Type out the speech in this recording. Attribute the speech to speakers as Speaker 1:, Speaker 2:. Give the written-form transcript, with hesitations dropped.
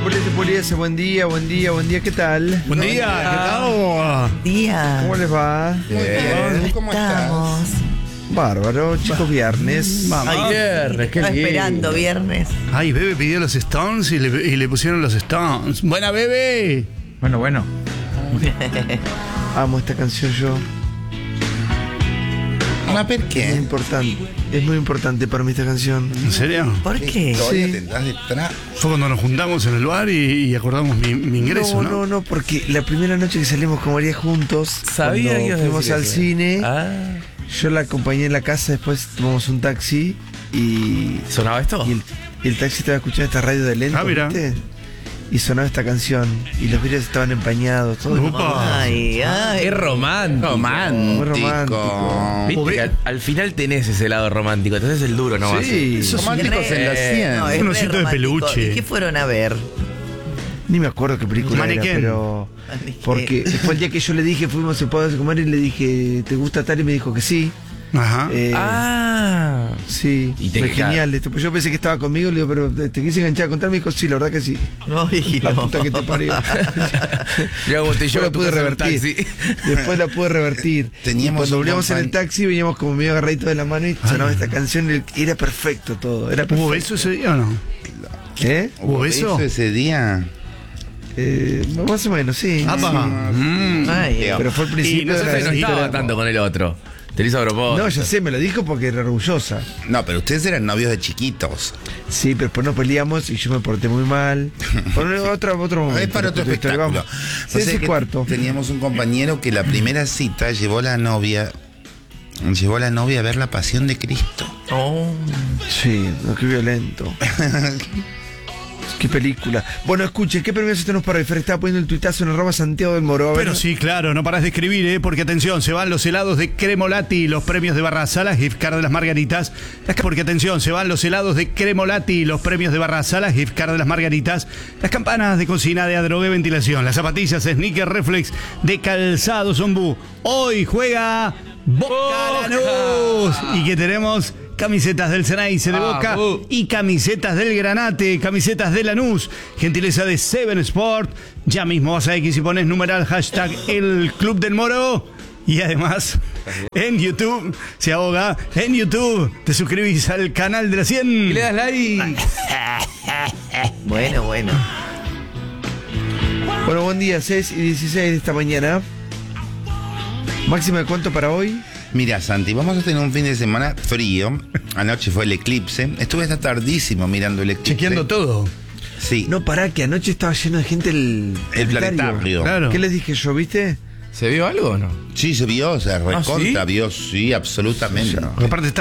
Speaker 1: buen día, ¿qué tal?
Speaker 2: Buen día, ¿qué tal?
Speaker 3: Día.
Speaker 1: ¿Cómo les va?
Speaker 3: Bien.
Speaker 4: ¿Cómo
Speaker 3: Estamos.
Speaker 1: Bárbaro, chicos, viernes.
Speaker 2: Ay, viernes, qué
Speaker 3: Estaba
Speaker 2: bien.
Speaker 3: esperando viernes.
Speaker 2: Ay, Bebe pidió los Stones y le pusieron los Stones. Buena, Bebe.
Speaker 5: Bueno.
Speaker 1: Amo esta canción yo.
Speaker 4: A ver
Speaker 1: Es muy
Speaker 4: qué.
Speaker 1: importante. Es muy importante para mí esta canción.
Speaker 2: ¿En serio?
Speaker 3: ¿Por qué?
Speaker 4: Historia
Speaker 1: Sí.
Speaker 4: tendrás detrás.
Speaker 2: Fue cuando nos juntamos en el bar y acordamos mi ingreso, ¿no?
Speaker 1: No, porque la primera noche que salimos con María juntos,
Speaker 5: Sabía
Speaker 1: cuando
Speaker 5: que ibas a
Speaker 1: fuimos
Speaker 5: decir
Speaker 1: al
Speaker 5: eso.
Speaker 1: cine,
Speaker 5: Ah,
Speaker 1: yo la acompañé en la casa, después tomamos un taxi y
Speaker 5: ¿sonaba esto?
Speaker 1: el taxi estaba escuchando esta radio de lento,
Speaker 2: Ah, mira.
Speaker 1: ¿viste? Y sonaba esta canción y los vidrios estaban empañados, todo.
Speaker 2: Upa.
Speaker 3: Ay, ay.
Speaker 5: Qué romántico.
Speaker 1: Muy romántico.
Speaker 5: Viste que al final tenés ese lado romántico, entonces el duro no va a ser.
Speaker 1: Sí,
Speaker 4: Románticos en la 100.
Speaker 3: No, es
Speaker 2: Un
Speaker 3: re
Speaker 2: osito de
Speaker 3: romántico.
Speaker 2: peluche.
Speaker 3: ¿Y qué fueron a ver?
Speaker 1: ni me acuerdo qué película
Speaker 2: Maniquén.
Speaker 1: era, pero
Speaker 3: Maniquén.
Speaker 1: porque fue el día que yo le dije, fuimos a poder comer y le dije, ¿te gusta tal? Y me dijo que sí.
Speaker 2: Ajá.
Speaker 1: Sí,
Speaker 5: Y te
Speaker 1: fue
Speaker 5: quejaste.
Speaker 1: genial esto. Pues yo pensé que estaba conmigo, le digo, pero te quise enganchar a contar, me dijo, sí, la verdad que sí.
Speaker 3: Ay,
Speaker 1: La
Speaker 3: no.
Speaker 1: puta que te parió.
Speaker 5: Yo como te
Speaker 1: Después
Speaker 5: llevo
Speaker 1: la
Speaker 5: a tu
Speaker 1: pude
Speaker 5: casa en un
Speaker 1: revertir.
Speaker 5: taxi.
Speaker 1: Después la pude revertir.
Speaker 4: Teníamos
Speaker 1: Y cuando
Speaker 4: un
Speaker 1: volvíamos en el
Speaker 4: compañ-
Speaker 1: taxi, veníamos como medio agarraditos de la mano y sonaba esta canción. Era perfecto todo. Era perfecto.
Speaker 2: ¿Hubo beso ese día o no?
Speaker 1: ¿Eh?
Speaker 2: ¿Hubo beso?
Speaker 4: ese día?
Speaker 1: Más o menos, sí.
Speaker 2: Apa.
Speaker 3: Ay,
Speaker 1: Pero fue el
Speaker 5: Y
Speaker 1: principio
Speaker 5: no
Speaker 1: de la
Speaker 5: sé, no
Speaker 1: historia.
Speaker 5: estaba tanto con el otro. Te lo hizo a propósito.
Speaker 1: No, ya sé, me lo dijo porque era orgullosa.
Speaker 4: No, pero ustedes eran novios de chiquitos.
Speaker 1: Sí, pero después nos peleamos y yo me porté muy mal. Por otro momento.
Speaker 4: Es para otro
Speaker 1: Otra historia,
Speaker 4: espectáculo.
Speaker 1: vamos.
Speaker 4: O
Speaker 1: Ese
Speaker 4: sea que
Speaker 1: cuarto.
Speaker 4: Teníamos un compañero que la primera cita llevó a la novia a ver La Pasión de Cristo.
Speaker 3: oh.
Speaker 1: Sí, no, qué violento. Qué película. Bueno, escuchen, ¿qué premios tenemos para hoy? Fer estaba poniendo el tuitazo en @Santiago del Moro. A ver.
Speaker 2: Pero sí, claro, no parás de escribir, porque atención, se van los helados de Cremolati, los premios de Barrasalas, gift card de las Margaritas. Porque atención, se van los helados de Cremolati, los premios de Barrasalas, gift card de las Margaritas. Las campanas de cocina de Adrogué Ventilación, las zapatillas Sneaker Reflex de Calzado Zombú. Hoy juega Boca Lanús. Y que tenemos camisetas del Ceneice de Boca y camisetas del Granate, camisetas de Lanús, gentileza de Seven Sport. Ya mismo vas a X y pones numeral hashtag el Club del Moro. Y además, en YouTube, se ahoga, en YouTube te suscribís al canal de la 100.
Speaker 5: Y le das like.
Speaker 3: Bueno.
Speaker 1: Bueno, buen día, 6:16 de esta mañana. ¿Máxima de cuánto para hoy?
Speaker 4: Mira, Santi, vamos a tener un fin de semana frío. Anoche fue el eclipse. Estuve hasta tardísimo mirando el eclipse.
Speaker 2: Chequeando todo.
Speaker 4: Sí.
Speaker 1: No, pará, que anoche estaba lleno de gente el
Speaker 4: planetario.
Speaker 2: Claro.
Speaker 1: ¿Qué les dije yo, viste?
Speaker 5: ¿Se vio algo o no?
Speaker 4: Sí, se vio, se recontra
Speaker 5: ¿sí?
Speaker 4: vio, sí, absolutamente.
Speaker 2: Aparte está